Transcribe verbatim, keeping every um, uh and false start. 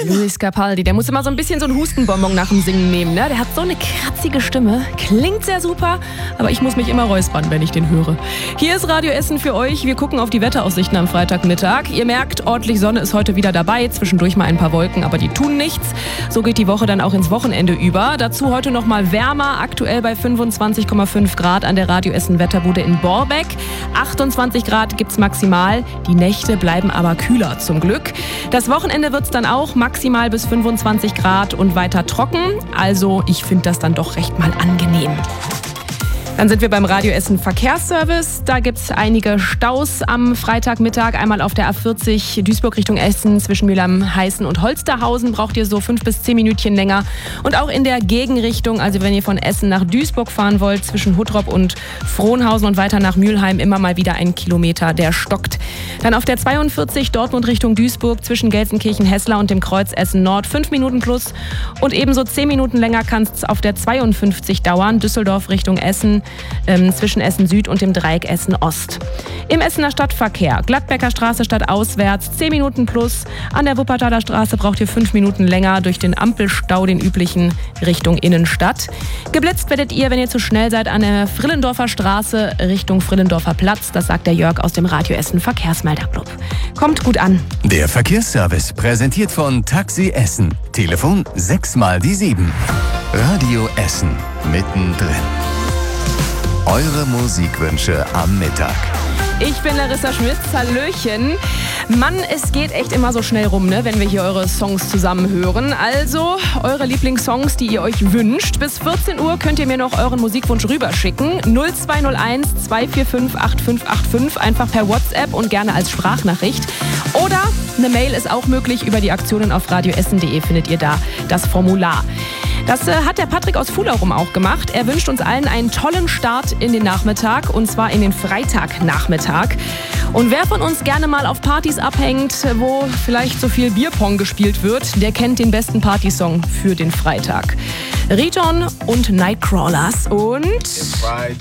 Luis Capaldi, der muss immer so ein bisschen so einen Hustenbonbon nach dem Singen nehmen, ne? Der hat so eine kratzige Stimme, klingt sehr super, aber ich muss mich immer räuspern, wenn ich den höre. Hier ist Radio Essen für euch. Wir gucken auf die Wetteraussichten am Freitagmittag. Ihr merkt, ordentlich Sonne ist heute wieder dabei, zwischendurch mal ein paar Wolken, aber die tun nichts. So geht die Woche dann auch ins Wochenende über. Dazu heute noch mal wärmer, aktuell bei fünfundzwanzig Komma fünf Grad an der Radio Essen Wetterbude in Borbeck. achtundzwanzig Grad gibt's maximal. Die Nächte bleiben aber kühler zum Glück. Das Wochenende wird's dann auch maximal bis fünfundzwanzig Grad und weiter trocken. Also ich finde das dann doch recht mal angenehm. Dann sind wir beim Radio Essen Verkehrsservice. Da gibt es einige Staus am Freitagmittag. Einmal auf der A vierzig Duisburg Richtung Essen zwischen Mülheim-Heißen und Holsterhausen braucht ihr so fünf bis zehn Minütchen länger. Und auch in der Gegenrichtung, also wenn ihr von Essen nach Duisburg fahren wollt, zwischen Huttrop und Frohnhausen und weiter nach Mülheim immer mal wieder ein Kilometer, der stockt. Dann auf der zweiundvierzig Dortmund Richtung Duisburg zwischen Gelsenkirchen-Hessler und dem Kreuz Essen Nord fünf Minuten plus. Und ebenso zehn Minuten länger kann es auf der zweiundfünfzig dauern, Düsseldorf Richtung Essen. Ähm, zwischen Essen Süd und dem Dreieck Essen Ost. Im Essener Stadtverkehr, Gladbecker Straße stadtauswärts, zehn Minuten plus. An der Wuppertaler Straße braucht ihr fünf Minuten länger durch den Ampelstau, den üblichen, Richtung Innenstadt. Geblitzt werdet ihr, wenn ihr zu schnell seid, an der Frillendorfer Straße Richtung Frillendorfer Platz. Das sagt der Jörg aus dem Radio Essen Verkehrsmelderclub. Kommt gut an. Der Verkehrsservice präsentiert von Taxi Essen. Telefon sechs mal die sieben. Radio Essen mittendrin. Eure Musikwünsche am Mittag. Ich bin Larissa Schmitz, hallöchen. Mann, es geht echt immer so schnell rum, ne, wenn wir hier eure Songs zusammen hören. Also eure Lieblingssongs, die ihr euch wünscht. Bis vierzehn Uhr könnt ihr mir noch euren Musikwunsch rüberschicken. null zwei null eins zwei vier fünf acht fünf acht fünf, einfach per WhatsApp und gerne als Sprachnachricht. Oder eine Mail ist auch möglich. Über die Aktionen auf radioessen punkt de findet ihr da das Formular. Das äh, hat der Patrick aus Fuhlerum auch gemacht. Er wünscht uns allen einen tollen Start in den Nachmittag, und zwar in den Freitagnachmittag. Und wer von uns gerne mal auf Partys abhängt, wo vielleicht so viel Bierpong gespielt wird, der kennt den besten Partysong für den Freitag. Riton und Nightcrawlers und